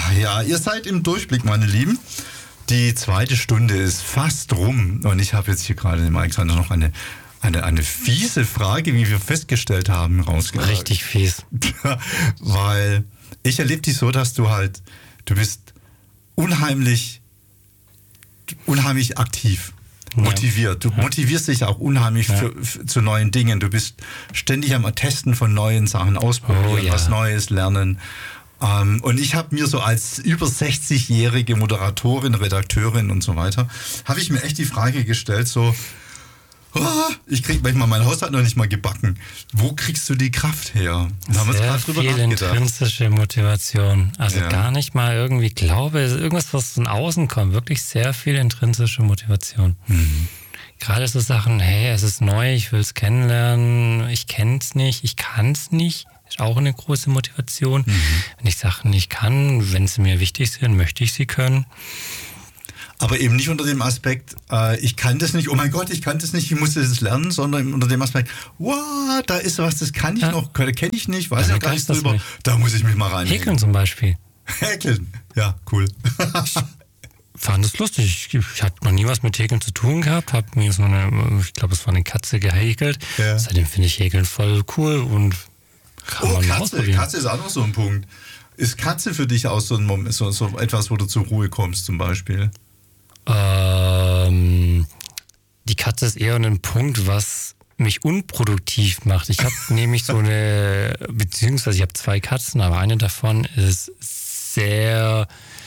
Ja, ihr seid im Durchblick, meine Lieben. Die zweite Stunde ist fast rum und ich habe jetzt hier gerade dem Alexander noch eine fiese Frage, wie wir festgestellt haben, rausgebracht. Richtig fies. Weil ich erlebe dich so, dass du bist unheimlich aktiv, motiviert. Du motivierst dich auch unheimlich zu neuen Dingen. Du bist ständig am Testen von neuen Sachen, ausprobieren, was Neues lernen. Und ich habe mir so als über 60-jährige Moderatorin, Redakteurin und so weiter, habe ich mir echt die Frage gestellt, so, ich kriege manchmal mein Haushalt noch nicht mal gebacken. Wo kriegst du die Kraft her? Da haben wir sehr gerade drüber viel nachgedacht. intrinsische Motivation. Also gar nicht mal irgendwie Glaube, irgendwas, was von außen kommt. Wirklich sehr viel intrinsische Motivation. Mhm. Gerade so Sachen, hey, es ist neu, ich will es kennenlernen, ich kenne es nicht, ich kann es nicht. Ist auch eine große Motivation. Mhm. Wenn ich Sachen nicht kann, wenn sie mir wichtig sind, möchte ich sie können. Aber eben nicht unter dem Aspekt, ich kann das nicht, oh mein Gott, ich kann das nicht, ich muss das lernen, sondern unter dem Aspekt, wow, da ist was, das kann ich noch, kenne ich nicht, weiß ja gar nichts drüber, da muss ich mich mal rein. Häkeln zum Beispiel. Häkeln, ja, cool. Fand es lustig. Ich hatte noch nie was mit Häkeln zu tun gehabt, habe mir so ich glaube, es war eine Katze gehäkelt. Ja. Seitdem finde ich Häkeln voll cool und kann man mal ausprobieren. Katze ist auch noch so ein Punkt. Ist Katze für dich auch so ein Moment, so etwas, wo du zur Ruhe kommst zum Beispiel? Die Katze ist eher ein Punkt, was mich unproduktiv macht. Ich habe nämlich beziehungsweise ich habe 2 Katzen, aber eine davon ist sehr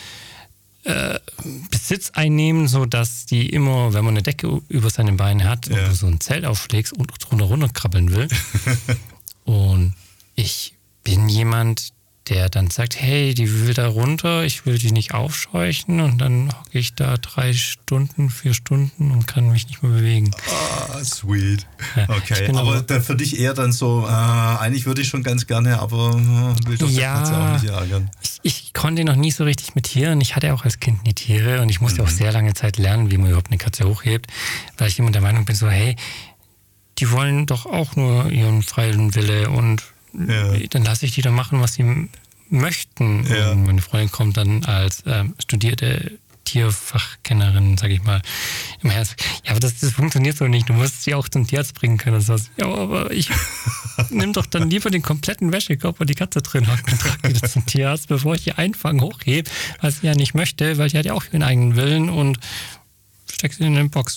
besitzeinnehmend, so dass die immer, wenn man eine Decke über seine Beine hat und du so ein Zelt aufschlägst und drunter runterkrabbeln will. Und ich bin jemand, der dann sagt, hey, die will da runter, ich will die nicht aufscheuchen und dann hocke ich da 3 Stunden, 4 Stunden und kann mich nicht mehr bewegen. Ah, sweet. Ja, okay, aber für dich eher dann so, eigentlich würde ich schon ganz gerne, aber will doch der Katze auch nicht ärgern. Ich konnte noch nie so richtig mit Tieren. Ich hatte auch als Kind nie Tiere und ich musste auch sehr lange Zeit lernen, wie man überhaupt eine Katze hochhebt, weil ich immer der Meinung bin, so, hey, die wollen doch auch nur ihren freien Wille und dann lasse ich die dann machen, was sie möchten. Ja. Und meine Freundin kommt dann als studierte Tierfachkennerin, sage ich mal, im Herz. Ja, aber das funktioniert so nicht. Du musst sie auch zum Tierarzt bringen können. Und so. Ja, aber ich nimm doch dann lieber den kompletten Wäschekorb, wo die Katze drin hockt und trage die zum Tierarzt, bevor ich die einfangen hochhebe, was sie ja nicht möchte, weil die hat ja auch ihren eigenen Willen und steckt sie in eine Box.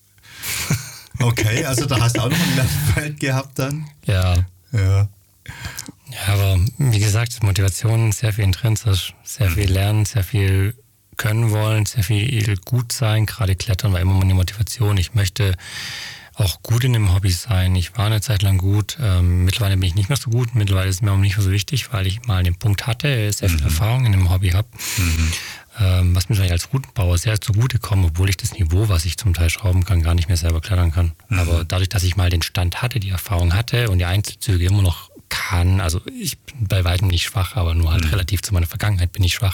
Okay, also da hast du auch noch ein Lernfeld gehabt dann? Ja. Ja, aber wie gesagt, Motivation, sehr viel intrinsisch, sehr viel lernen, sehr viel können wollen, sehr viel gut sein. Gerade Klettern war immer meine Motivation. Ich möchte auch gut in dem Hobby sein. Ich war eine Zeit lang gut. Mittlerweile bin ich nicht mehr so gut. Mittlerweile ist es mir auch nicht mehr so wichtig, weil ich mal den Punkt hatte, sehr viel Erfahrung in dem Hobby habe. Was mir vielleicht als Routenbauer sehr zugutekommt, obwohl ich das Niveau, was ich zum Teil schrauben kann, gar nicht mehr selber klettern kann. Aber dadurch, dass ich mal den Stand hatte, die Erfahrung hatte und die Einzelzüge immer noch kann, also ich bin bei weitem nicht schwach, aber nur halt relativ zu meiner Vergangenheit bin ich schwach.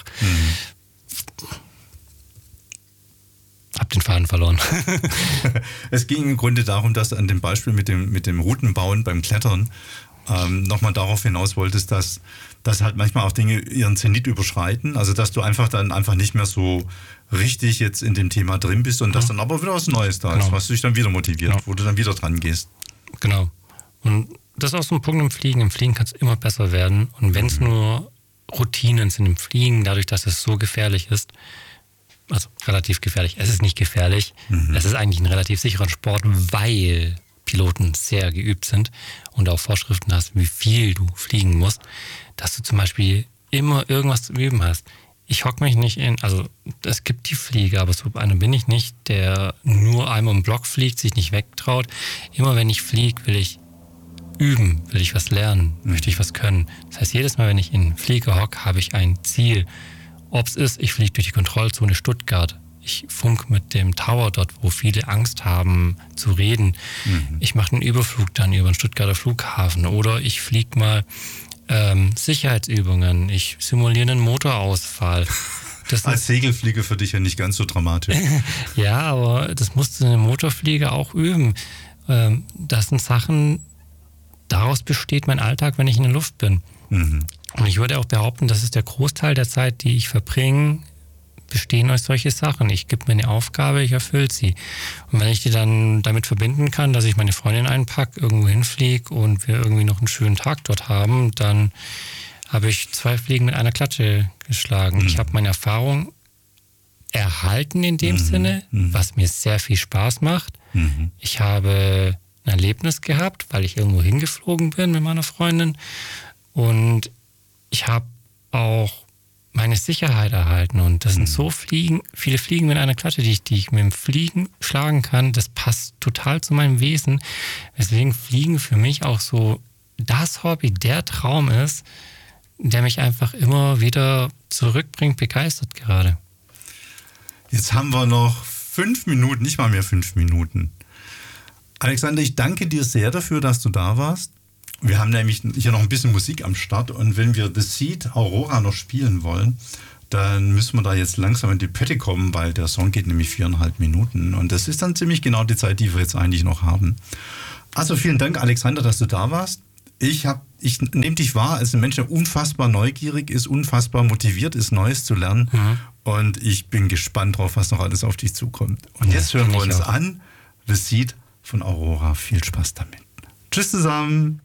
Hab den Faden verloren. Es ging im Grunde darum, dass du an dem Beispiel mit dem Routenbauen beim Klettern nochmal darauf hinaus wolltest, dass halt manchmal auch Dinge ihren Zenit überschreiten, also dass du einfach nicht mehr so richtig jetzt in dem Thema drin bist und dass dann aber wieder was Neues da ist, was dich dann wieder motiviert, wo du dann wieder dran gehst. Genau. Und das ist auch so ein Punkt im Fliegen. Im Fliegen kann es immer besser werden. Und wenn es nur Routinen sind im Fliegen, dadurch, dass es so gefährlich ist, also relativ gefährlich, es ist nicht gefährlich, es ist eigentlich ein relativ sicherer Sport, weil Piloten sehr geübt sind und auch Vorschriften hast, wie viel du fliegen musst, dass du zum Beispiel immer irgendwas zu üben hast. Ich hocke mich nicht also es gibt die Flieger, aber so einer bin ich nicht, der nur einmal im Block fliegt, sich nicht wegtraut. Immer wenn ich fliege, will ich üben, will ich was lernen, möchte ich was können. Das heißt, jedes Mal, wenn ich in den Flieger hocke, habe ich ein Ziel. Ob es ist, ich fliege durch die Kontrollzone Stuttgart. Ich funk mit dem Tower dort, wo viele Angst haben zu reden. Ich mache einen Überflug dann über den Stuttgarter Flughafen oder ich fliege mal Sicherheitsübungen. Ich simuliere einen Motorausfall. Als Segelflieger für dich ja nicht ganz so dramatisch. Ja, aber das musst du in einem Motorflieger auch üben. Das sind Sachen, daraus besteht mein Alltag, wenn ich in der Luft bin. Und ich würde auch behaupten, das ist der Großteil der Zeit, die ich verbringe, bestehen aus solche Sachen. Ich gebe mir eine Aufgabe, ich erfülle sie. Und wenn ich die dann damit verbinden kann, dass ich meine Freundin einpacke, irgendwo hinfliege und wir irgendwie noch einen schönen Tag dort haben, dann habe ich 2 Fliegen mit einer Klatsche geschlagen. Ich habe meine Erfahrung erhalten in dem Sinne, was mir sehr viel Spaß macht. Ich habe ein Erlebnis gehabt, weil ich irgendwo hingeflogen bin mit meiner Freundin, und ich habe auch meine Sicherheit erhalten, und das sind so viele Fliegen mit einer Klatsche, die ich mit dem Fliegen schlagen kann. Das passt total zu meinem Wesen, weswegen Fliegen für mich auch so das Hobby, der Traum ist, der mich einfach immer wieder zurückbringt, begeistert gerade. Jetzt haben wir noch 5 Minuten, nicht mal mehr 5 Minuten. Alexander, ich danke dir sehr dafür, dass du da warst. Wir haben nämlich hier noch ein bisschen Musik am Start, und wenn wir The Seed Aurora noch spielen wollen, dann müssen wir da jetzt langsam in die Pötte kommen, weil der Song geht nämlich 4,5 Minuten, und das ist dann ziemlich genau die Zeit, die wir jetzt eigentlich noch haben. Also vielen Dank, Alexander, dass du da warst. Ich nehme dich wahr als ein Mensch, der unfassbar neugierig ist, unfassbar motiviert ist, Neues zu lernen, und ich bin gespannt drauf, was noch alles auf dich zukommt. Und jetzt hören wir uns an The Seed von Aurora. Viel Spaß damit. Tschüss zusammen.